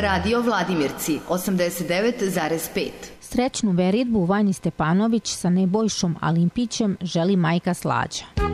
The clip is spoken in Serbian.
Radio Vladimirci 89,5. Srećnu veritbu Vanji Stepanović sa Nebojšom Alimpićem želi majka Slađa.